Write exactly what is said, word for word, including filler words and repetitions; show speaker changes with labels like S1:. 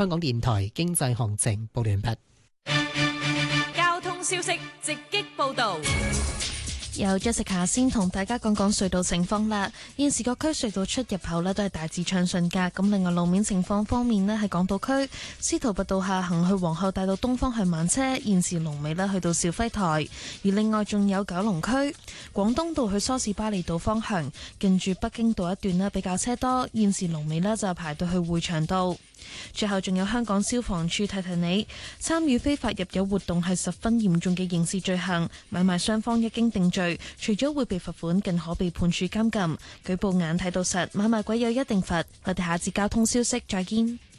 S1: 香港電台經濟行情報完畢。
S2: 交通消息直擊報道。
S3: 由 Jessica 先同大家講講隧道情況啦。現時各區隧道出入口呢都係大致暢順㗎。咁另外路面情況方面呢，喺港島區司徒拔道下行去皇后大道東方向慢車，現時龍尾呢去到肇輝台。而另外仲有九龍區廣東道去梳士巴利道方向，近住北京道一段呢比較車多，現時龍尾呢就排到去匯祥道。最後仲有香港消防處提提你，參與非法入油活動係十分嚴重嘅刑事罪行，買賣雙方一經定罪，除咗會被罰款，更可被判處監禁。舉報眼睇到實，買賣鬼有一定罰。我哋下次交通消息再見。